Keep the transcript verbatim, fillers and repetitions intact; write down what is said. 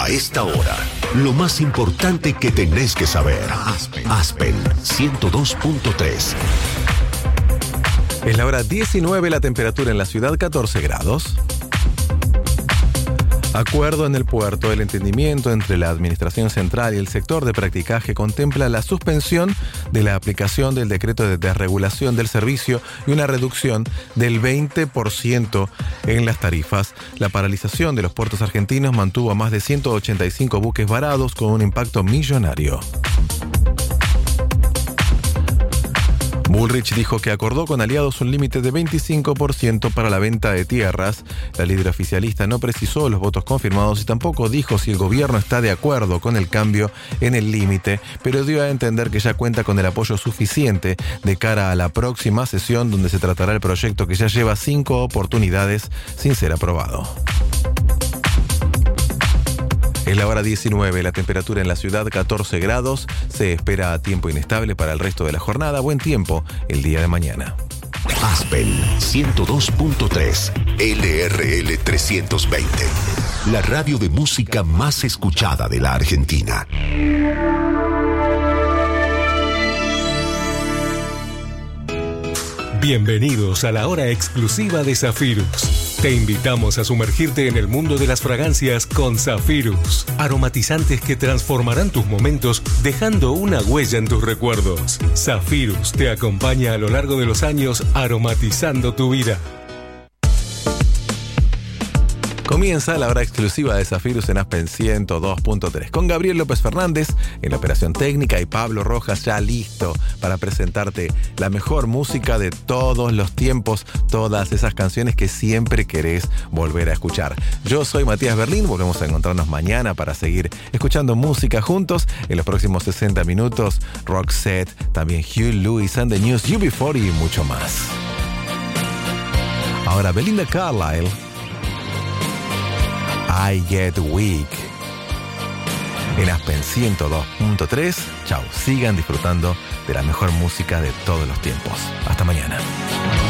A esta hora, lo más importante que tenés que saber. Aspen, Aspen ciento dos punto tres. Es la hora diecinueve, la temperatura en la ciudad catorce grados. Acuerdo en el puerto. El entendimiento entre la Administración Central y el sector de practicaje contempla la suspensión de la aplicación del decreto de desregulación del servicio y una reducción del veinte por ciento en las tarifas. La paralización de los puertos argentinos mantuvo a más de ciento ochenta y cinco buques varados con un impacto millonario. Bullrich dijo que acordó con aliados un límite de veinticinco por ciento para la venta de tierras. La líder oficialista no precisó los votos confirmados y tampoco dijo si el gobierno está de acuerdo con el cambio en el límite, pero dio a entender que ya cuenta con el apoyo suficiente de cara a la próxima sesión, donde se tratará el proyecto que ya lleva cinco oportunidades sin ser aprobado. Es la hora diecinueve, la temperatura en la ciudad catorce grados, se espera tiempo inestable para el resto de la jornada, buen tiempo el día de mañana. Aspen ciento dos punto tres, L R L trescientos veinte, la radio de música más escuchada de la Argentina. Bienvenidos a la hora exclusiva de Zafirus. Te invitamos a sumergirte en el mundo de las fragancias con Zafirus. Aromatizantes que transformarán tus momentos dejando una huella en tus recuerdos. Zafirus te acompaña a lo largo de los años aromatizando tu vida. Comienza la hora exclusiva de Zafirus en Aspen ciento dos punto tres con Gabriel López Fernández en la operación técnica y Pablo Rojas ya listo para presentarte la mejor música de todos los tiempos, todas esas canciones que siempre querés volver a escuchar. Yo soy Matías Berlín, volvemos a encontrarnos mañana para seguir escuchando música juntos. En los próximos sesenta minutos, Roxette, también Hugh Lewis and the News, U B cuarenta y mucho más. Ahora Belinda Carlisle, I Get Weak. En Aspen ciento dos punto tres. Chau, sigan disfrutando de la mejor música de todos los tiempos. Hasta mañana.